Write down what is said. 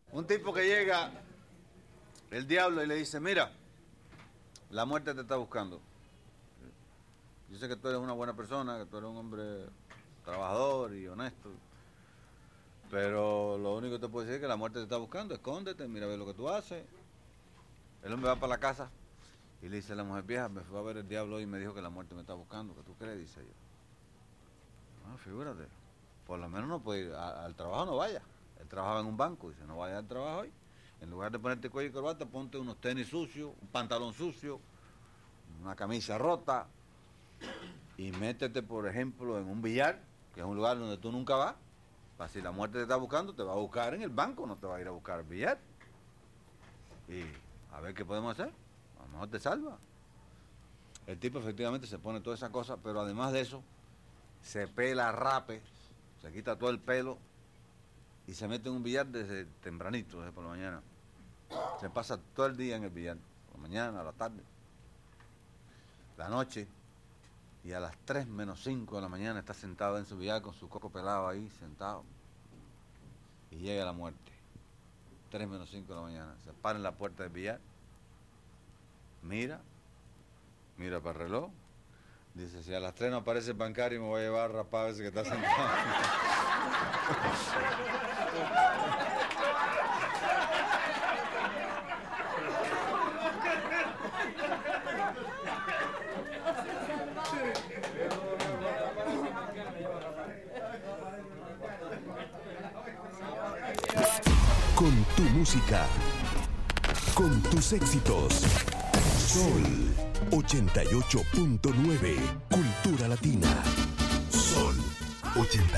Un tipo que llega, el diablo, y le dice, mira, la muerte te está buscando. Yo sé que tú eres una buena persona, que tú eres un hombre trabajador y honesto, pero lo único que te puedo decir es que la muerte te está buscando. Escóndete, mira a ver lo que tú haces. El hombre va para la casa y le dice a la mujer, vieja, me fue a ver el diablo hoy y me dijo que la muerte me está buscando. ¿Qué tú crees? Dice yo. Ah, figúrate, por lo menos no puede ir al trabajo, no vaya. Él trabajaba en un banco, dice, no vaya al trabajo hoy. En lugar de ponerte cuello y corbata, ponte unos tenis sucios, un pantalón sucio, una camisa rota, y métete, por ejemplo, en un billar, que es un lugar donde tú nunca vas. Para si la muerte te está buscando, te va a buscar en el banco, no te va a ir a buscar al billar. Y a ver qué podemos hacer. A lo mejor te salva. El tipo efectivamente se pone toda esa cosa, pero además de eso, se pela rape, se quita todo el pelo y se mete en un billar desde tempranito, desde por la mañana. Se pasa todo el día en el billar, por la mañana, a la tarde, la noche, y a las 3 menos 5 de la mañana está sentado en su billar con su coco pelado ahí, sentado, y llega la muerte. 3 menos 5 de la mañana, se para en la puerta del billar, mira para el reloj, dice, si a las 3 no aparece el bancario me voy a llevar rapado ese que está sentado. Con tu música, con tus éxitos. Sol 88.9, Cultura Latina. Sol 88.